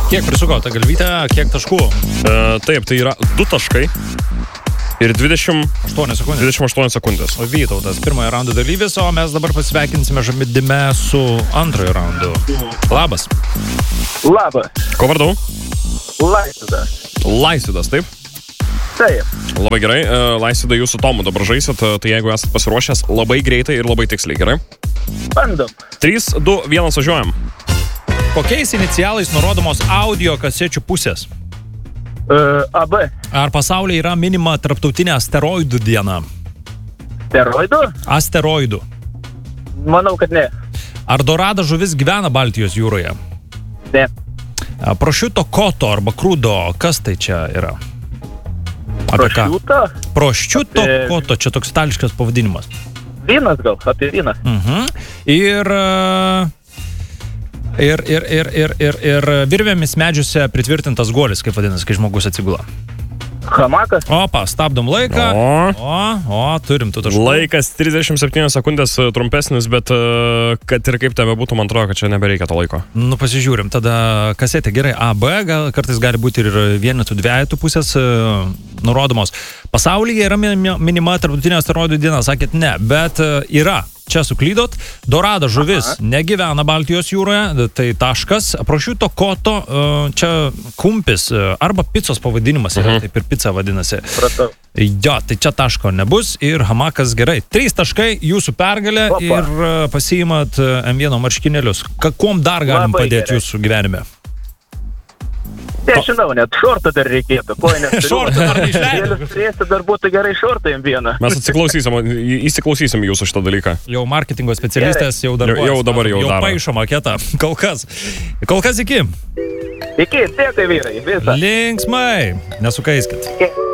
Kiek prisuko tą galvytę, kiek taškų? Taip, tai yra 2 taškai ir 28 sekundės. O Vytautas pirmojo raundo dalyvis, o mes dabar pasveikinsime žaidime su antrojo raundu. Labas. Labas. Ko vardau? Laisvydas. Laisvydas, taip? Taip. Labai gerai, Laisvydai, jūs su Tomu dabar žaisit, tai jeigu esate pasiruošęs, labai greitai ir labai tiksliai, gerai? Bandom. 3, 2, 1, važiuojam. Kokiais inicialais nurodomos audio kasečių pusės? AB. Ar pasaulyje yra minima tarptautinė asteroidų diena? Steroidų? Asteroidų. Manau, kad ne. Ar dorada žuvis gyvena Baltijos jūroje? Ne. Prosciutto koto arba krūdo, kas tai čia yra? Apie ką? Prosciutto? Prosciutto koto, čia toks itališkas pavadinimas. Vynas gal, apie vyną. Ir virvėmis medžiuose pritvirtintas guolis, kaip vadinasi, kai žmogus atsigula. Hamakas. Opa, stabdom laiką. Turim tų taškų. Laikas 37 sekundės trumpesnis, bet kad ir kaip tave būtų, man atrodo, kad čia nebereikia to laiko. Nu, pasižiūrim, tada kasetė gerai, AB, kartais gali būti ir vienetų dvejetų pusės nurodomos. Pasaulyje yra minima tarptautinė asteroidų diena, sakėt ne, bet yra. Čia suklydot, dorada žuvis negyvena Baltijos jūroje, tai taškas, prosciutto koto, čia kumpis, arba picos pavadinimas, yra, taip ir pica vadinasi. Pratau. Jo, tai čia taško nebus ir hamakas gerai. 3 taškai, jūsų pergalė. Opa. Ir pasiimat M1 marškinėlius. Kuom dar galim padėti jūsų gyvenime? Nežinau, net šortą dar reikėtų. Šortą dar neišleidžiu. Dar būtų gerai šortą M1. Mes įsiklausysim jūsų šitą dalyką. Jau marketingo specialistas, jau darbuojas. Jau dabar jau daro. Paišo maketą. Kol kas iki. Iki, dėkui vyrai, visą. Linksmai. Nesukaiskit.